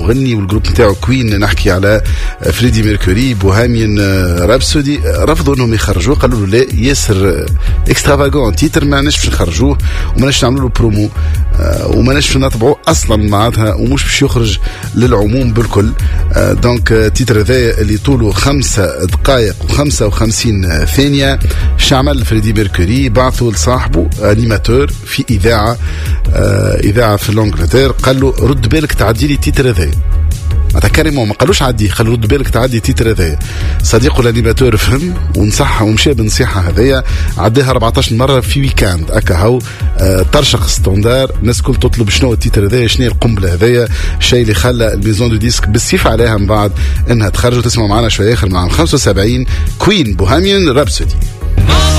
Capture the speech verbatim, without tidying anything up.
غني والجروب نتاعو كوين، نحكي على فريدي ميركوري بوهاميان رابسودي، رفضوا انهم يخرجوه، قالوا له لا ياسر اكسترافاغون تيتر ما نش نخرجوه وما نش نعملوا له برومو وما نش نطبعوه اصلا معناتها ومش باش يخرج للعموم بالكل. دونك تيتر هذا اللي طوله خمسة دقائق وخمسة وخمسين ثانية شعمل فريدي ميركوري بعثوا لصاحبه انيماتور في اذاعه اذاعه في لونجلتير، قال له رد بالك تعدي لي التيتر هذا. معناتها كريمون ما قالوش عدي، قالوا رد بالك تعدي التيتر هذايا. صديقه الانيماتور فهم ونصحها ومشى بنصيحه هذايا، عداها أربعطاش مرة في ويكاند هكا هو آه ترشق ستوندار، الناس كل تطلب شنو التيتر هذايا، شنو القنبله هذايا، الشيء اللي خلى الميزون دو ديسك بالسيف عليها من بعد انها تخرج. وتسمعوا معنا شويه اخر معاهم خمسة وسبعين كوين بوهاميان رابسودي.